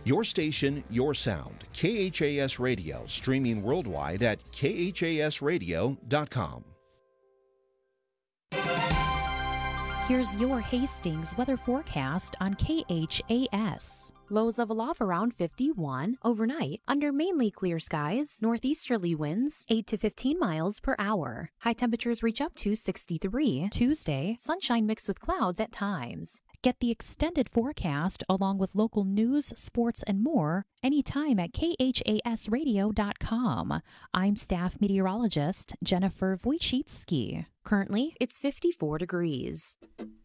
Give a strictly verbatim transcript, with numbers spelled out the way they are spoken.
Your station, your sound. K H A S Radio, streaming worldwide at K H A S radio dot com. Here's your Hastings weather forecast on K H A S. Lows of aloft around fifty-one. Overnight, under mainly clear skies, northeasterly winds eight to fifteen miles per hour. High temperatures reach up to sixty-three. Tuesday, sunshine mixed with clouds at times. Get the extended forecast along with local news, sports, and more anytime at K H A S radio dot com. I'm staff meteorologist Jennifer Wojcicki. Currently, it's fifty-four degrees.